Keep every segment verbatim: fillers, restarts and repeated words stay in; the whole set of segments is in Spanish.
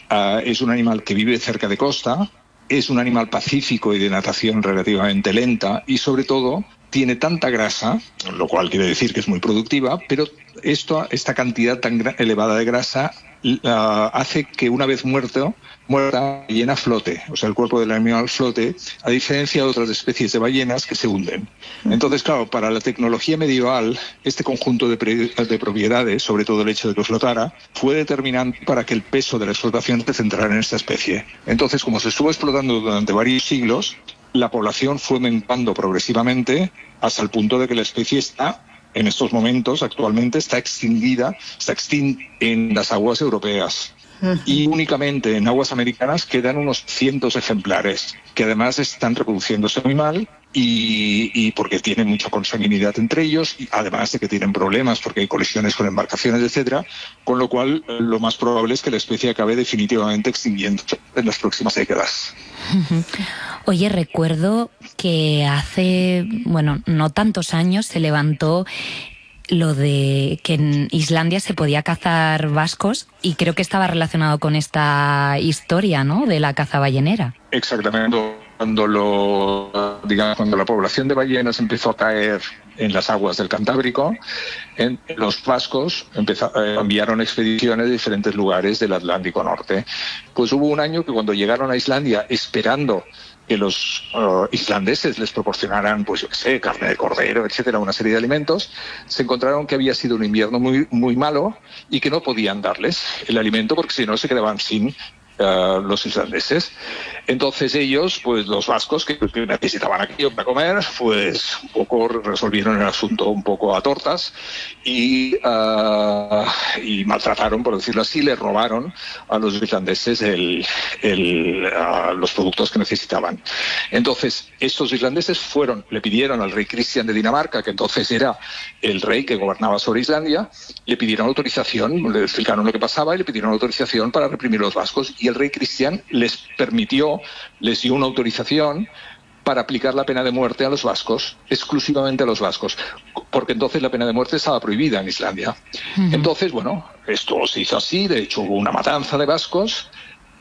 Uh, es un animal que vive cerca de costa, es un animal pacífico y de natación relativamente lenta y sobre todo tiene tanta grasa, lo cual quiere decir que es muy productiva, pero esto, esta cantidad tan elevada de grasa uh, hace que una vez muerto, muerta, la ballena flote, o sea, el cuerpo del animal flote, a diferencia de otras especies de ballenas que se hunden. Entonces, claro, para la tecnología medieval, este conjunto de, de propiedades, sobre todo el hecho de que flotara, fue determinante para que el peso de la explotación se centrara en esta especie. Entonces, como se estuvo explotando durante varios siglos, la población fue menguando progresivamente hasta el punto de que la especie está, en estos momentos, actualmente, está extinguida, está extinta en las aguas europeas. Y únicamente en aguas americanas quedan unos cientos ejemplares, que además están reproduciéndose muy mal y, y porque tienen mucha consanguinidad entre ellos, y además de que tienen problemas porque hay colisiones con embarcaciones, etcétera, con lo cual lo más probable es que la especie acabe definitivamente extinguiéndose en las próximas décadas. Oye, recuerdo que hace, bueno, no tantos años se levantó lo de que en Islandia se podía cazar vascos y creo que estaba relacionado con esta historia, ¿no?, de la caza ballenera. Exactamente. Cuando, lo, digamos, cuando la población de ballenas empezó a caer en las aguas del Cantábrico, en, los vascos empezó, eh, enviaron expediciones de diferentes lugares del Atlántico Norte. Pues hubo un año que cuando llegaron a Islandia esperando que los uh, islandeses les proporcionaran, pues yo qué sé, carne de cordero, etcétera, una serie de alimentos, se encontraron que había sido un invierno muy, muy malo y que no podían darles el alimento porque si no se quedaban sin uh, los islandeses. Entonces ellos, pues los vascos que, que necesitaban aquello para comer, pues un poco resolvieron el asunto un poco a tortas y, uh, y maltrataron, por decirlo así, les robaron a los islandeses el, el, uh, los productos que necesitaban. Entonces estos islandeses fueron, le pidieron al rey Cristian de Dinamarca, que entonces era el rey que gobernaba sobre Islandia, le pidieron autorización, le explicaron lo que pasaba y le pidieron autorización para reprimir a los vascos, y el rey Cristian les permitió, les dio una autorización para aplicar la pena de muerte a los vascos, exclusivamente a los vascos, porque entonces la pena de muerte estaba prohibida en Islandia. Uh-huh. Entonces, bueno, esto se hizo así, de hecho hubo una matanza de vascos,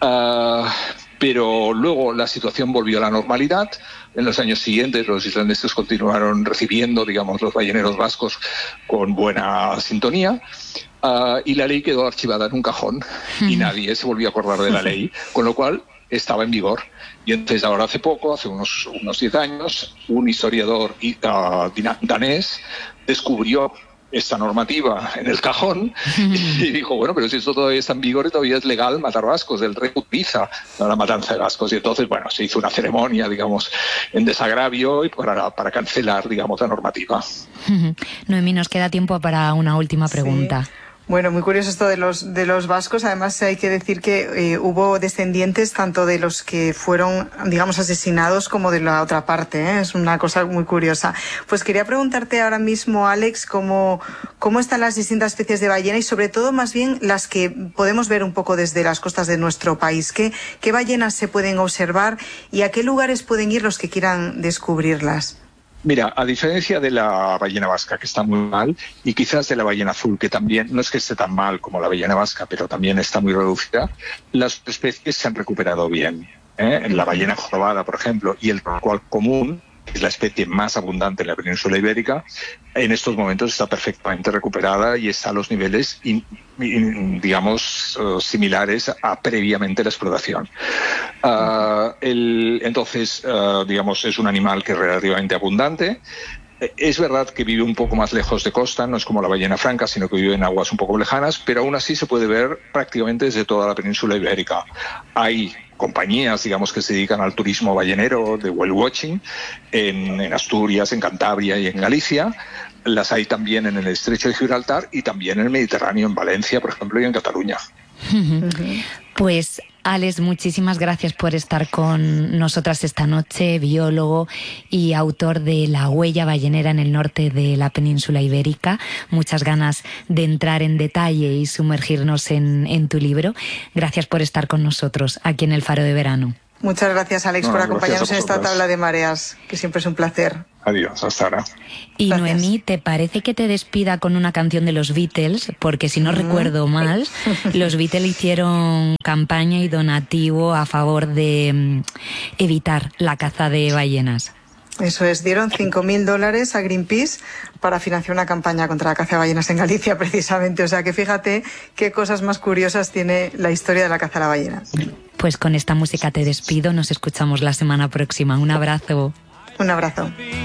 uh, pero luego la situación volvió a la normalidad. En los años siguientes los islandeses continuaron recibiendo, digamos, los balleneros vascos con buena sintonía. Uh, y la ley quedó archivada en un cajón y nadie se volvió a acordar de la ley, con lo cual estaba en vigor. Y entonces ahora hace poco, hace unos unos diez años, un historiador uh, danés descubrió esta normativa en el cajón y dijo, bueno, pero si esto todavía está en vigor y todavía es legal matar vascos, el rey utiliza la matanza de vascos. Y entonces, bueno, se hizo una ceremonia, digamos, en desagravio y para, para cancelar, digamos, la normativa. Noemí, nos queda tiempo para una última pregunta. Sí. Bueno, muy curioso esto de los de los vascos. Además, hay que decir que eh, hubo descendientes tanto de los que fueron, digamos, asesinados como de la otra parte, ¿eh? Es una cosa muy curiosa. Pues quería preguntarte ahora mismo, Alex, cómo, cómo están las distintas especies de ballena y sobre todo, más bien, las que podemos ver un poco desde las costas de nuestro país. ¿Qué, qué ballenas se pueden observar y a qué lugares pueden ir los que quieran descubrirlas? Mira, a diferencia de la ballena vasca, que está muy mal, y quizás de la ballena azul, que también no es que esté tan mal como la ballena vasca, pero también está muy reducida, las especies se han recuperado bien, ¿eh? La ballena jorobada, por ejemplo, y el rorcual común, que es la especie más abundante en la península ibérica, en estos momentos está perfectamente recuperada y está a los niveles, in, in, digamos, uh, similares a previamente la explotación. Uh, el, entonces, uh, digamos, es un animal que es relativamente abundante. Es verdad que vive un poco más lejos de costa, no es como la ballena franca, sino que vive en aguas un poco lejanas, pero aún así se puede ver prácticamente desde toda la península ibérica. Hay compañías, digamos, que se dedican al turismo ballenero de whale watching en, en Asturias, en Cantabria y en Galicia. Las hay también en el estrecho de Gibraltar y también en el Mediterráneo, en Valencia, por ejemplo, y en Cataluña. Pues Alex, muchísimas gracias por estar con nosotras esta noche, biólogo y autor de La huella ballenera en el norte de la península ibérica. Muchas ganas de entrar en detalle y sumergirnos en, en tu libro. Gracias por estar con nosotros aquí en El Faro de Verano. Muchas gracias, Alex, No, por gracias acompañarnos a en esta vosotras. tabla de mareas, que siempre es un placer. Adiós, hasta ahora. Y Gracias. Noemí, ¿te parece que te despida con una canción de los Beatles? Porque si no recuerdo mal, los Beatles hicieron campaña y donativo a favor de mm, evitar la caza de ballenas. Eso es, dieron cinco mil dólares a Greenpeace para financiar una campaña contra la caza de ballenas en Galicia, precisamente. O sea que fíjate qué cosas más curiosas tiene la historia de la caza de la ballena. Pues con esta música te despido, nos escuchamos la semana próxima. Un abrazo. Un abrazo.